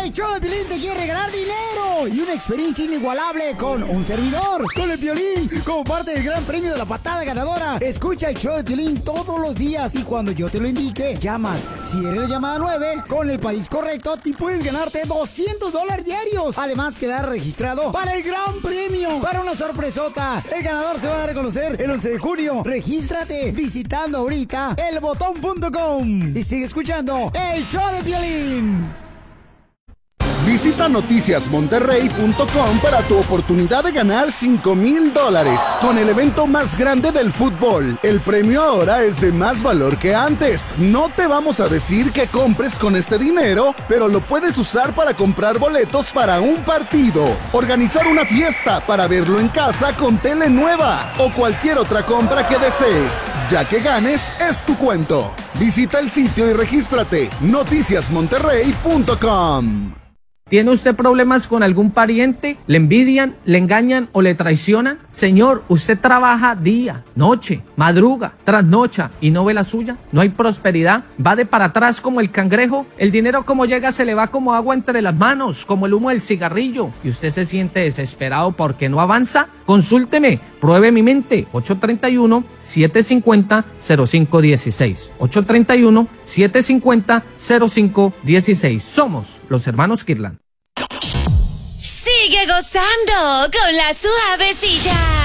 El show de Piolín te quiere regalar dinero y una experiencia inigualable con un servidor, con el Piolín, como parte del gran premio de la patada ganadora. Escucha el show de Piolín todos los días y cuando yo te lo indique, llamas. Si eres la llamada 9, con el país correcto, te puedes ganarte $200 diarios. Además, quedar registrado para el gran premio, para una sorpresota. El ganador se va a dar a conocer el 11 de junio. Regístrate visitando ahorita elbotón.com y sigue escuchando el show de Piolín. Visita noticiasmonterrey.com para tu oportunidad de ganar $5,000 con el evento más grande del fútbol. El premio ahora es de más valor que antes. No te vamos a decir que compres con este dinero, pero lo puedes usar para comprar boletos para un partido, organizar una fiesta para verlo en casa con tele nueva o cualquier otra compra que desees. Ya que ganes, es tu cuento. Visita el sitio y regístrate. noticiasmonterrey.com. ¿Tiene usted problemas con algún pariente? ¿Le envidian, le engañan o le traicionan? Señor, usted trabaja día, noche, madruga, trasnocha y no ve la suya. ¿No hay prosperidad? ¿Va de para atrás como el cangrejo? ¿El dinero como llega se le va como agua entre las manos, como el humo del cigarrillo? ¿Y usted se siente desesperado porque no avanza? Consúlteme, pruebe mi mente. 831-750-0516. 831-750-0516. Somos los hermanos Kirlan. Sigue gozando con la suavecita.